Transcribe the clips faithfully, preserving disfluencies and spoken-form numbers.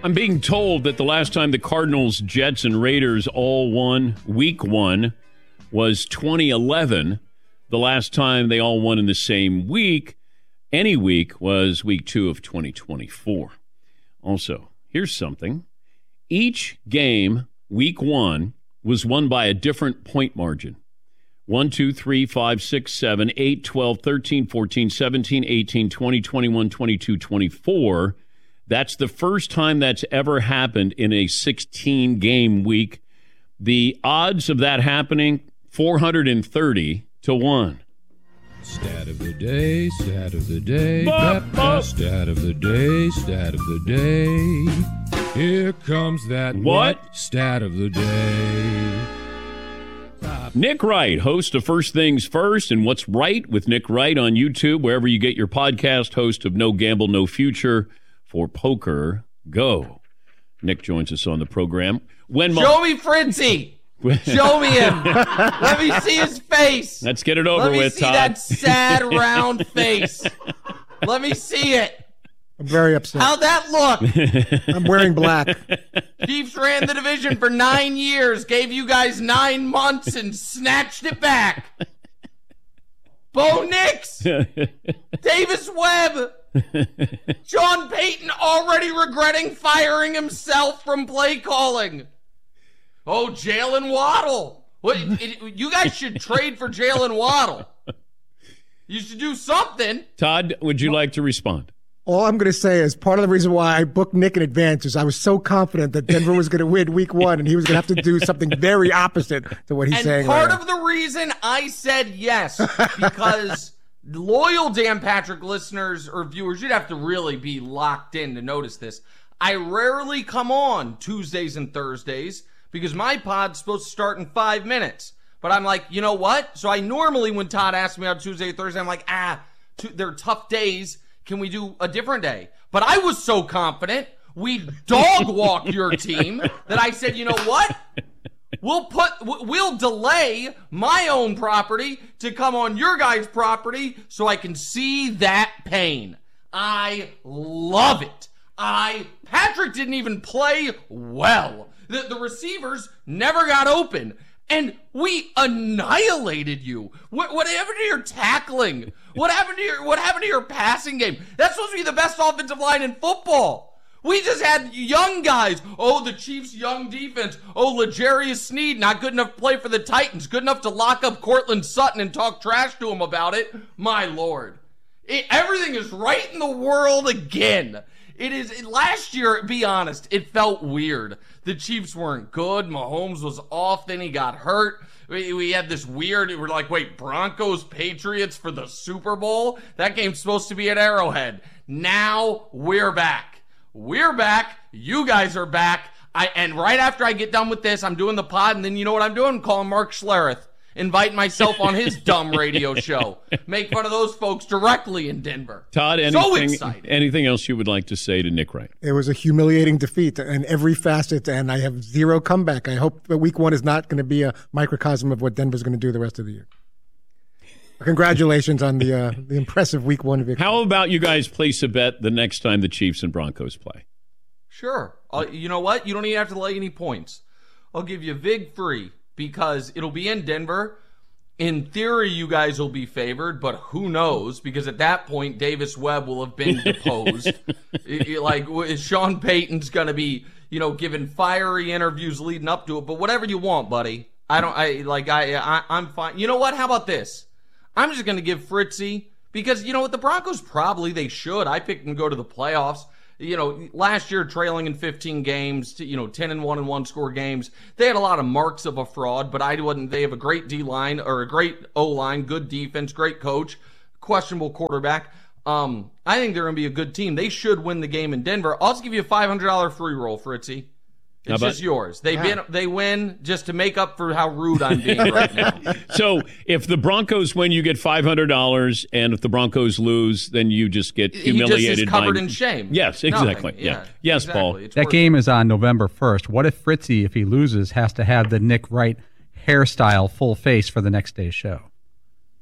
I'm being told that the last time the Cardinals, Jets, and Raiders all won week one was twenty eleven. The last time they all won in the same week, any week, was week two of twenty twenty-four. Also, here's something. Each game, week one, was won by a different point margin. one, two, three, five, six, seven, eight, twelve, thirteen, fourteen, seventeen, eighteen, twenty, twenty-one, twenty-two, twenty-four. That's the first time that's ever happened in a sixteen-game week. The odds of that happening, four hundred thirty to one. Stat of the day, stat of the day, Bop, pep, bop. stat of the day, stat of the day. Here comes that What? stat of the day. Nick Wright, host of First Things First and What's Right with Nick Wright on YouTube, wherever you get your podcast, host of No Gamble, No Future for Poker Go. Nick joins us on the program. When Show me Fritzy. Show me him. Let me see his face. Let's get it over Let me with, see Todd. that sad round face. Let me see it. I'm very upset. How'd that look? I'm wearing black. Chiefs ran the division for nine years, gave you guys nine months, and snatched it back. Bo Nix, Davis Webb, Sean Payton already regretting firing himself from play calling. Oh, Jalen Waddle. What, it, it, you guys should trade for Jalen Waddle. You should do something. Todd, would you like to respond? All I'm going to say is part of the reason why I booked Nick in advance is I was so confident that Denver was going to win week one and he was going to have to do something very opposite to what he's and saying. part right of the reason I said yes, because loyal Dan Patrick listeners or viewers, you'd have to really be locked in to notice this. I rarely come on Tuesdays and Thursdays because my pod's supposed to start in five minutes. But I'm like, you know what? So I normally, when Todd asks me on Tuesday or Thursday, I'm like, ah, t- they're tough days. Can we do a different day? But I was so confident we dog walk your team that I said, you know what? We'll put, we'll delay my own property to come on your guys' property so I can see that pain. I love it. I, Patrick didn't even play well. The, the receivers never got open. And we annihilated you. What, what happened to your tackling? What happened to your What happened to your passing game? That's supposed to be the best offensive line in football. We just had young guys. Oh, the Chiefs' young defense. Oh, L'Jarius Sneed, not good enough to play for the Titans. Good enough to lock up Cortland Sutton and talk trash to him about it. My Lord. It, everything is right in the world again. It is, last year, be honest, it felt weird. The Chiefs weren't good. Mahomes was off. Then he got hurt. We, we had this weird, we're like, wait, Broncos, Patriots for the Super Bowl? That game's supposed to be at Arrowhead. Now we're back. We're back. You guys are back. I And right after I get done with this, I'm doing the pod, and then you know what I'm doing? I'm calling Mark Schlereth. Inviting myself on his dumb radio show. Make fun of those folks directly in Denver. Todd, so anything, excited. anything else you would like to say to Nick Wright? It was a humiliating defeat in every facet, and I have zero comeback. I hope that week one is not going to be a microcosm of what Denver's going to do the rest of the year. Congratulations on the uh, the impressive week one victory. How about you guys place a bet the next time the Chiefs and Broncos play? Sure. Uh, you know what? You don't even have to lay any points. I'll give you Vig free. Because it'll be in Denver. In theory, you guys will be favored, but who knows? Because at that point, Davis Webb will have been deposed. it, it, like, Sean Payton's going to be, you know, giving fiery interviews leading up to it. But whatever you want, buddy. I don't, I, like, I, I I'm fine. You know what? How about this? I'm just going to give Fritzy, because, you know what? The Broncos probably, they should. I picked them to go to the playoffs. You know, last year trailing in fifteen games, to, you know, ten and one and one score games. They had a lot of marks of a fraud, but I wouldn't. They have a great D line or a great O line, good defense, great coach, questionable quarterback. Um, I think they're going to be a good team. They should win the game in Denver. I'll just give you a five hundred dollars free roll, Fritzy. It's about, just yours. They wow. been, they win just to make up for how rude I'm being right now. So if the Broncos win, you get five hundred dollars, and if the Broncos lose, then you just get humiliated. He just is covered by... in shame. Yes, exactly. Nothing. Yeah. Yeah. Yes, exactly. Paul. It's that worth game it. is on November first. What if Fritzy, if he loses, has to have the Nick Wright hairstyle full face for the next day's show?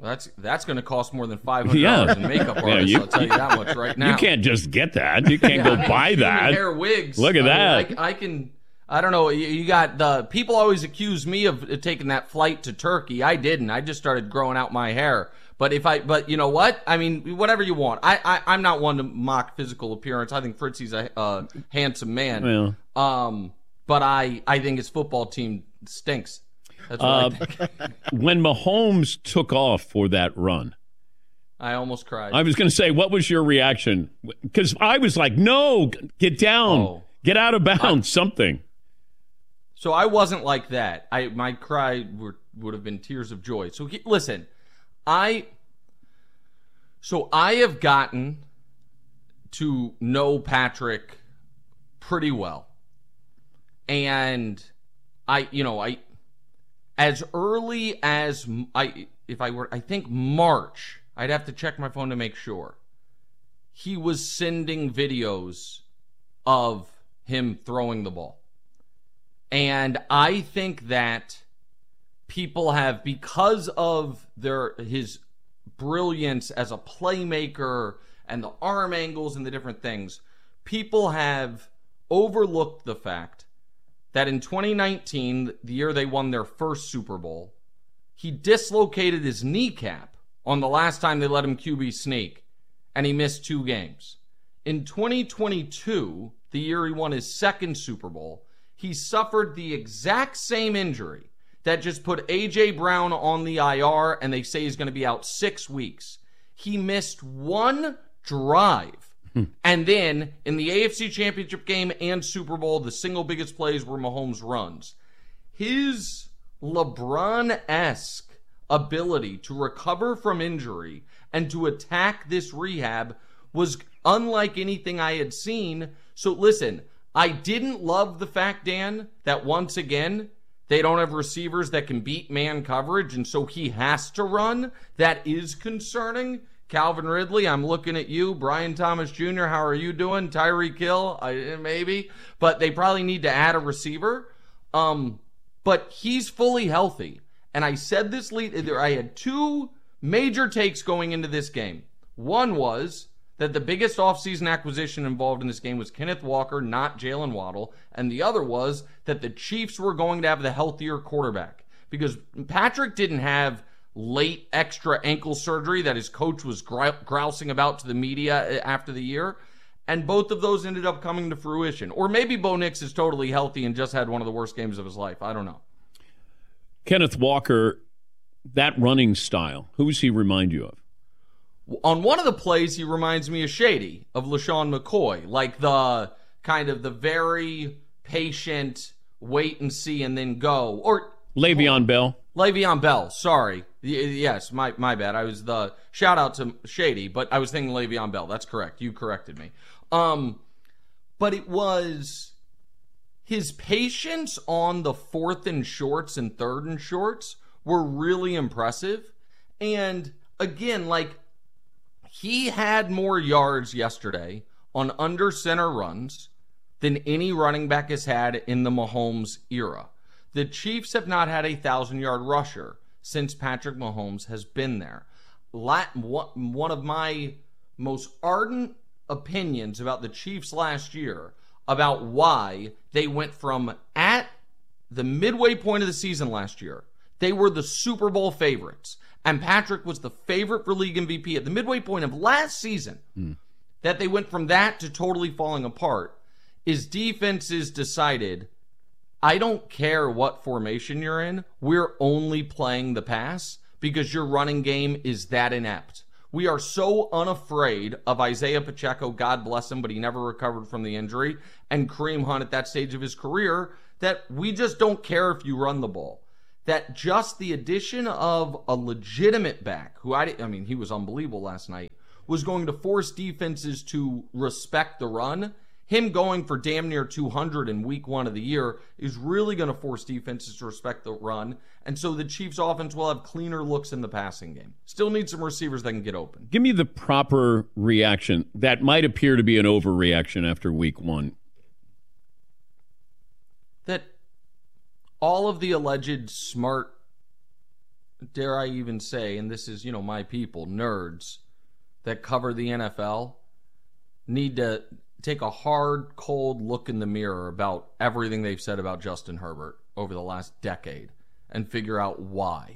That's that's going to cost more than five hundred dollars Yeah. in makeup Yeah, artists. you- I'll tell you that much right now. You can't just get that. You can't Yeah, go I mean, buy human that. Hair wigs. Look at I that. mean, I, I can. I don't know. You, you got the people always accuse me of taking that flight to Turkey. I didn't. I just started growing out my hair. But if I, but you know what? I mean, whatever you want. I, I I'm not one to mock physical appearance. I think Fritzie's a uh, handsome man. Well. Um, but I I think his football team stinks. That's what Uh, I think. When Mahomes took off for that run, I almost cried. I was going to say, what was your reaction? Because I was like, no, get down, Oh. get out of bounds, something. So I wasn't like that. I my cry were, would have been tears of joy. So he, listen, I so I have gotten to know Patrick pretty well. And I, you know, I as early as I if I were I think March, I'd have to check my phone to make sure. He was sending videos of him throwing the ball. And I think that people have, because of their his brilliance as a playmaker and the arm angles and the different things, people have overlooked the fact that in twenty nineteen, the year they won their first Super Bowl, he dislocated his kneecap on the last time they let him Q B sneak, and he missed two games. In twenty twenty-two, the year he won his second Super Bowl, he suffered the exact same injury that just put A J. Brown on the I R, and they say he's going to be out six weeks. He missed one drive. Hmm. And then in the A F C Championship game and Super Bowl, the single biggest plays were Mahomes' runs. His LeBron-esque ability to recover from injury and to attack this rehab was unlike anything I had seen. So listen, I didn't love the fact, Dan, that once again, they don't have receivers that can beat man coverage, and so he has to run. That is concerning. Calvin Ridley, I'm looking at you. Brian Thomas Junior, how are you doing? Tyreek Hill, I, maybe. But they probably need to add a receiver. Um, but he's fully healthy. And I said this lead, I had two major takes going into this game. One was that the biggest offseason acquisition involved in this game was Kenneth Walker, not Jalen Waddle. And the other was that the Chiefs were going to have the healthier quarterback. Because Patrick didn't have late extra ankle surgery that his coach was grousing about to the media after the year. And both of those ended up coming to fruition. Or maybe Bo Nix is totally healthy and just had one of the worst games of his life. I don't know. Kenneth Walker, that running style, who does he remind you of? On one of the plays, he reminds me of Shady, of LaShawn McCoy. Like the kind of the very patient, wait and see and then go. Or Le'Veon Bell. Le'Veon Bell, sorry. Y- yes, my, my bad. I was the shout out to Shady, but I was thinking Le'Veon Bell. That's correct. You corrected me. Um, but it was his patience on the fourth and shorts and third and shorts were really impressive. And again, like, he had more yards yesterday on under center runs than any running back has had in the Mahomes era. The Chiefs have not had a thousand-yard rusher since Patrick Mahomes has been there. One of my most ardent opinions about the Chiefs last year, about why they went from at the midway point of the season last year, they were the Super Bowl favorites. And Patrick was the favorite for league M V P at the midway point of last season. Mm. That they went from that to totally falling apart is defenses decided, I don't care what formation you're in, we're only playing the pass because your running game is that inept. We are so unafraid of Isaiah Pacheco, God bless him, but he never recovered from the injury, and Kareem Hunt at that stage of his career, that we just don't care if you run the ball. That just the addition of a legitimate back, who I, I mean, he was unbelievable last night, was going to force defenses to respect the run. Him going for damn near two hundred in week one of the year is really going to force defenses to respect the run. And so the Chiefs offense will have cleaner looks in the passing game. Still need some receivers that can get open. Give me the proper reaction. That might appear to be an overreaction after week one. That all of the alleged smart dare I even say, and this is, you know, my people, nerds that cover the N F L, need to take a hard, cold look in the mirror about everything they've said about Justin Herbert over the last decade and figure out why.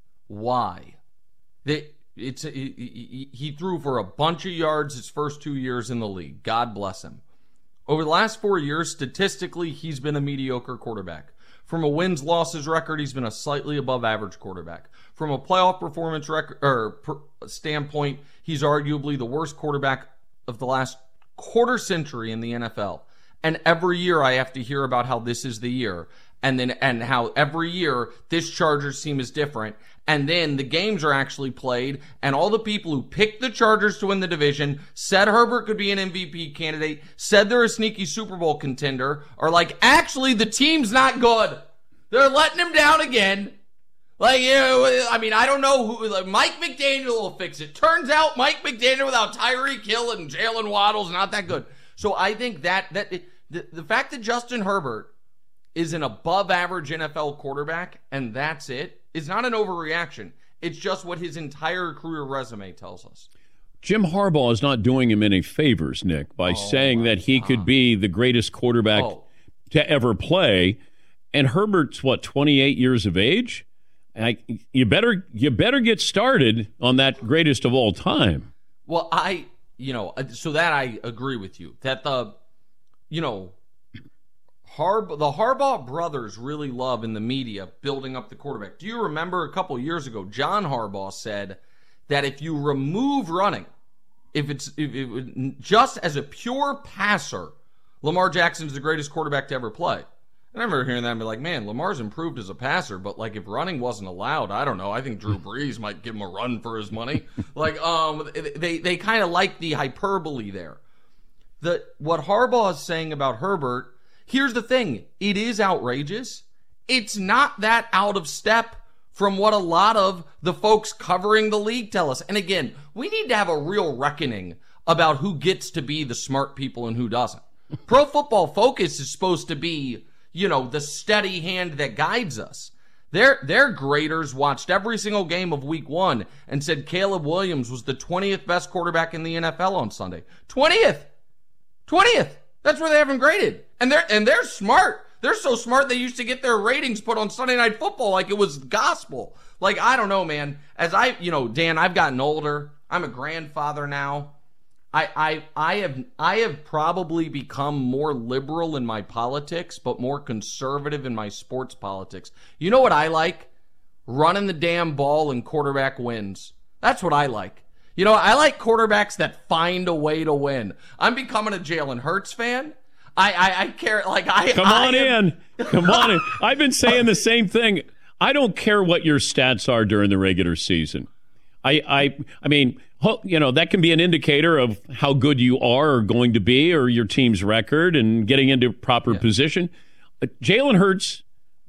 Why? They, it's he, he threw for a bunch of yards his first two years in the league. God bless him. Over the last four years, statistically, he's been a mediocre quarterback. From a wins-losses record, he's been a slightly above-average quarterback. From a playoff performance record or per, standpoint, he's arguably the worst quarterback of the last quarter century in the N F L. And every year I have to hear about how this is the year. And then and how every year this Chargers team is different. And then the games are actually played, and all the people who picked the Chargers to win the division, said Herbert could be an M V P candidate, said they're a sneaky Super Bowl contender, are like, actually, the team's not good. They're letting him down again. Like, you know, I mean, I don't know who. Like, Mike McDaniel will fix it. Turns out Mike McDaniel without Tyreek Hill and Jalen Waddle is not that good. So I think that that the, the fact that Justin Herbert is an above-average N F L quarterback, and that's it, is not an overreaction. It's just what his entire career resume tells us. Jim Harbaugh is not doing him any favors, Nick, by oh saying that he God. could be the greatest quarterback oh. to ever play. And Herbert's, what, twenty-eight years of age? I, you better you better get started on that greatest of all time. Well, I, you know, so that I agree with you. That the, you know, Harb- the Harbaugh brothers really love in the media building up the quarterback. Do you remember a couple years ago, John Harbaugh said that if you remove running, if it's if it, just as a pure passer, Lamar Jackson's the greatest quarterback to ever play. I remember hearing that and be like, man, Lamar's improved as a passer, but like if running wasn't allowed, I don't know. I think Drew Brees might give him a run for his money. Like, um, they they kind of like the hyperbole there. The what Harbaugh is saying about Herbert. Here's the thing. It is outrageous. It's not that out of step from what a lot of the folks covering the league tell us. And again, we need to have a real reckoning about who gets to be the smart people and who doesn't. Pro Football Focus is supposed to be, you know, the steady hand that guides us. Their, their graders watched every single game of week one and said Caleb Williams was the twentieth best quarterback in the N F L on Sunday. twentieth! twentieth! That's where they have him graded. And they're and they're smart. They're so smart they used to get their ratings put on Sunday Night Football like it was gospel. Like, I don't know, man. As I, you know, Dan, I've gotten older. I'm a grandfather now. I I I have I have probably become more liberal in my politics, but more conservative in my sports politics. You know what I like? Running the damn ball and quarterback wins. That's what I like. You know, I like quarterbacks that find a way to win. I'm becoming a Jalen Hurts fan. I, I, I care, like, I... Come I on am, in. Come on in. I've been saying the same thing. I don't care what your stats are during the regular season. I, I, I mean, you know, that can be an indicator of how good you are or going to be or your team's record and getting into proper yeah. position. Uh, Jalen Hurts,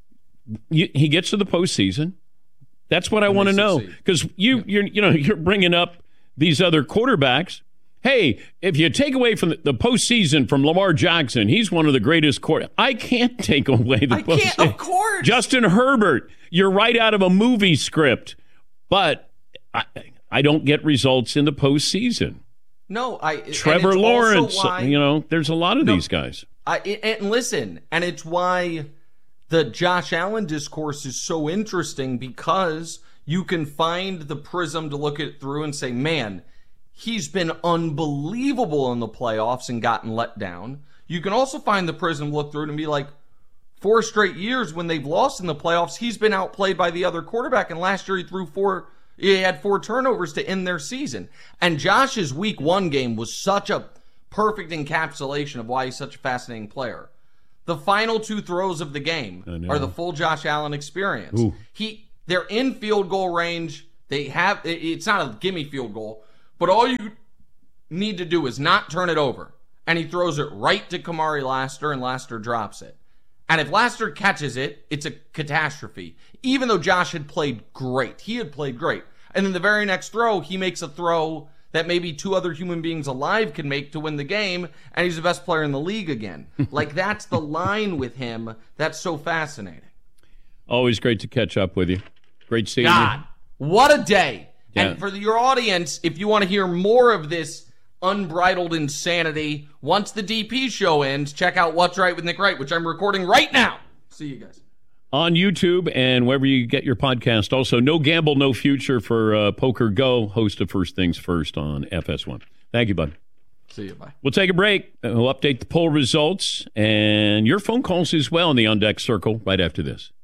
you, he gets to the postseason. That's what I want to know. Because you, yeah. you're, you know, you're bringing up these other quarterbacks. Hey, if you take away from the, the postseason from Lamar Jackson, he's one of the greatest quarterbacks. I can't take away the I postseason. can't, of course. Justin Herbert, you're right out of a movie script. But I, I don't get results in the postseason. No, I... Trevor Lawrence, why, you know, there's a lot of no, these guys. I, and listen, and it's why the Josh Allen discourse is so interesting, because you can find the prism to look it through and say, man, he's been unbelievable in the playoffs and gotten let down. You can also find the prism to look through it and be like, four straight years when they've lost in the playoffs, he's been outplayed by the other quarterback, and last year he threw four, he had four turnovers to end their season. And Josh's week one game was such a perfect encapsulation of why he's such a fascinating player. The final two throws of the game are the full Josh Allen experience. Ooh. He, they're in field goal range. They have, it's not a gimme field goal, but all you need to do is not turn it over. And he throws it right to Kamari Laster, and Laster drops it. And if Laster catches it, it's a catastrophe. Even though Josh had played great. He had played great. And then the very next throw, he makes a throw that maybe two other human beings alive can make to win the game, and he's the best player in the league again. Like, that's the line with him that's so fascinating. Always great to catch up with you. Great seeing God, you. what a day. Yeah. And for the, your audience, if you want to hear more of this unbridled insanity, once the D P show ends, check out What's Right with Nick Wright, which I'm recording right now. See you guys. On YouTube and wherever you get your podcast. Also, No Gamble, No Future for uh, Poker Go, host of First Things First on F S one. Thank you, bud. See you. Bye. We'll take a break. We'll update the poll results and your phone calls as well in the On Deck Circle right after this.